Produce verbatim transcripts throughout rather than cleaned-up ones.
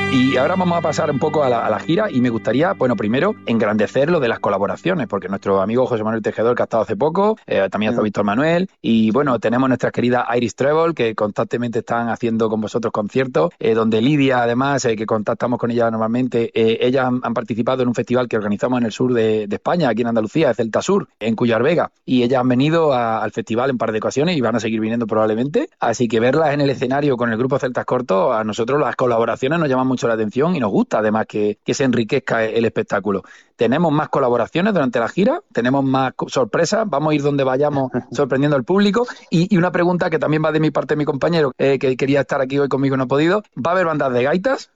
Y ahora vamos a pasar un poco a la, a la gira y me gustaría, bueno, primero engrandecer lo de las colaboraciones, porque nuestro amigo José Manuel Tejedor, que ha estado hace poco, eh, también ha estado Víctor Manuel, y bueno, tenemos nuestras queridas Iris Treble, que constantemente están haciendo con vosotros conciertos, eh, donde Lidia, además, eh, que contactamos con ella normalmente, eh, ellas han, han participado en un festival que organizamos en el sur de, de España, aquí en Andalucía, Celta Sur, en Cuyar Vega, y ellas han venido a, al festival en par de ocasiones y van a seguir viniendo probablemente, así que verlas en el escenario con el grupo Celtas Cortos, a nosotros las colaboraciones nos llaman mucho la atención y nos gusta además que, que se enriquezca el espectáculo. Tenemos más colaboraciones durante la gira, tenemos más sorpresas, vamos a ir donde vayamos sorprendiendo al público y, y una pregunta que también va de mi parte de mi compañero, eh, que quería estar aquí hoy conmigo y no ha podido, ¿va a haber bandas de gaitas?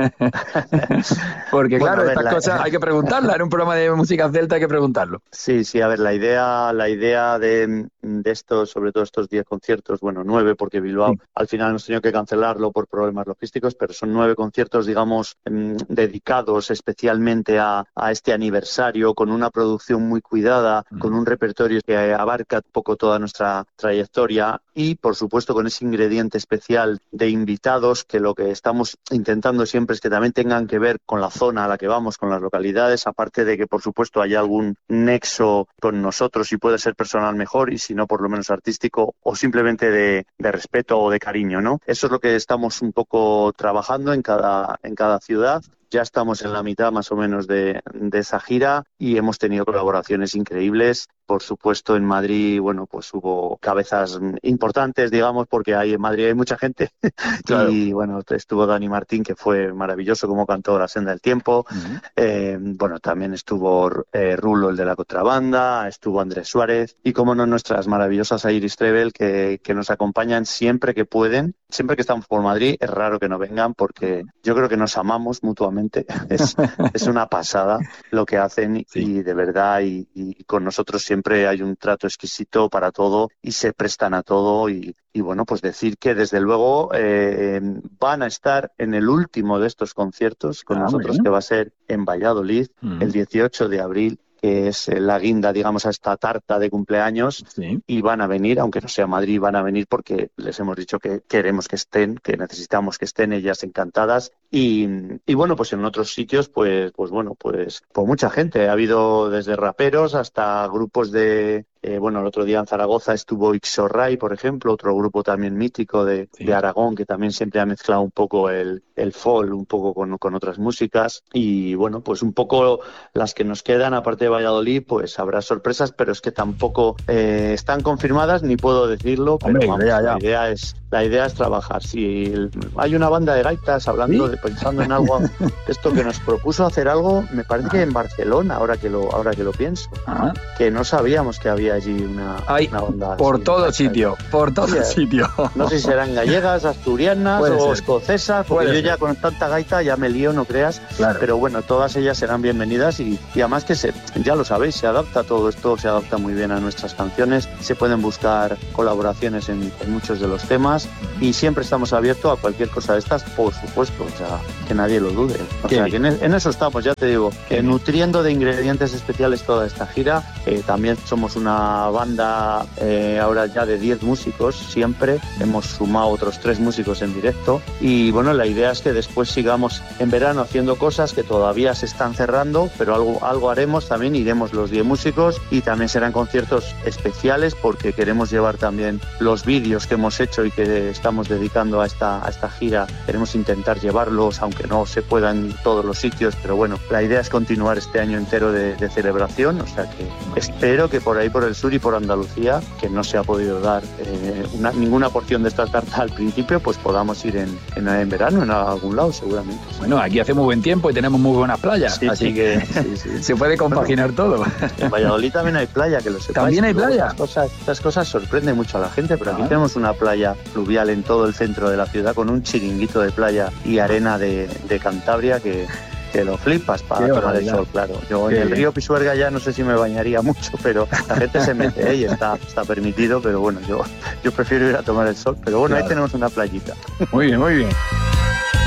Porque bueno, claro, ver, estas la... cosas hay que preguntarlas, en un programa de música celta hay que preguntarlo. Sí, sí, a ver, la idea, la idea de, de estos, sobre todo estos diez conciertos, bueno, nueve, porque Bilbao sí. al final hemos tenido que cancelarlo por problemas logísticos, pero son nueve conciertos, digamos, mmm, dedicados especialmente a, a este aniversario, con una producción muy cuidada, mm. con un repertorio que abarca un poco toda nuestra trayectoria y, por supuesto, con ese ingrediente especial de invitados que lo que estamos intentando siempre es que también tengan que ver con la zona a la que vamos, con las localidades, aparte de que, por supuesto, haya algún nexo con nosotros y puede ser personal mejor y si no, por lo menos artístico o simplemente de, de respeto o de cariño, ¿no? Eso es lo que estamos un poco trabajando en cada, en cada ciudad. Ya estamos en la mitad más o menos de, de esa gira y hemos tenido colaboraciones increíbles. Por supuesto, en Madrid, bueno, pues hubo cabezas importantes, digamos, porque hay en Madrid hay mucha gente. Claro. Y bueno, estuvo Dani Martín, que fue maravilloso como cantó La Senda del Tiempo. Uh-huh. Eh, bueno, también estuvo eh, Rulo, el de la contrabanda, estuvo Andrés Suárez y, como no, nuestras maravillosas Iris Treble, que, que nos acompañan siempre que pueden. Siempre que estamos por Madrid, es raro que no vengan porque yo creo que nos amamos mutuamente. Es, es una pasada lo que hacen sí. y de verdad y, y con nosotros siempre hay un trato exquisito para todo y se prestan a todo y, y bueno, pues decir que desde luego eh, van a estar en el último de estos conciertos con ah, nosotros que va a ser en Valladolid mm. el dieciocho de abril, que es la guinda, digamos, a esta tarta de cumpleaños sí. y van a venir, aunque no sea Madrid, van a venir porque les hemos dicho que queremos que estén, que necesitamos que estén ellas encantadas y, y bueno, pues en otros sitios, pues, pues bueno, pues, pues mucha gente, ha habido desde raperos hasta grupos de, Eh, bueno, el otro día en Zaragoza estuvo Ixorray, por ejemplo, otro grupo también mítico de, sí. de Aragón, que también siempre ha mezclado un poco el, el folk, un poco con, con otras músicas. Y bueno, pues un poco las que nos quedan, aparte de Valladolid, pues habrá sorpresas, pero es que tampoco eh, están confirmadas, ni puedo decirlo, pero Hombre, vamos, ya, ya. la idea es la idea es trabajar. Si el, hay una banda de gaitas hablando, ¿Sí? de, pensando en algo, esto que nos propuso hacer algo, me parece ah. que en Barcelona, ahora que lo, ahora que lo pienso, ah. que no sabíamos que había allí una, Hay una onda por así, todo sitio, por todo sí, sitio. No sé si serán gallegas, asturianas Puede o ser. escocesas, porque Puede yo ya ser. con tanta gaita ya me lío, no creas, claro. pero bueno, todas ellas serán bienvenidas y, y además que se, ya lo sabéis, se adapta todo esto, se adapta muy bien a nuestras canciones, se pueden buscar colaboraciones en, en muchos de los temas y siempre estamos abiertos a cualquier cosa de estas, por supuesto, o sea, que nadie lo dude. O Qué sea, bien. que en, en eso estamos, ya te digo, que nutriendo de ingredientes especiales toda esta gira, eh, también somos una banda eh, ahora ya de diez músicos, siempre hemos sumado otros tres músicos en directo y bueno, la idea es que después sigamos en verano haciendo cosas que todavía se están cerrando, pero algo, algo haremos, también iremos los diez músicos y también serán conciertos especiales porque queremos llevar también los vídeos que hemos hecho y que estamos dedicando a esta, a esta gira, queremos intentar llevarlos, aunque no se pueda en todos los sitios, pero bueno, la idea es continuar este año entero de, de celebración, o sea que espero que por ahí por el sur y por Andalucía, que no se ha podido dar eh, una, ninguna porción de esta tarta al principio, pues podamos ir en, en, en verano en algún lado seguramente. Bueno, aquí hace muy buen tiempo y tenemos muy buenas playas, sí, así que sí, sí. se puede compaginar bueno, todo. En Valladolid también hay playa, que lo sepáis. ¿También hay playa? Estas cosas, estas cosas sorprenden mucho a la gente, pero aquí ah. tenemos una playa fluvial en todo el centro de la ciudad con un chiringuito de playa y arena de, de Cantabria que que lo flipas para Qué tomar el sol, claro. Yo Qué en el bien. río Pisuerga ya no sé si me bañaría mucho, pero la gente se mete ahí, está, está permitido, pero bueno, yo, yo prefiero ir a tomar el sol. Pero bueno, claro. ahí tenemos una playita. Muy bien, muy bien.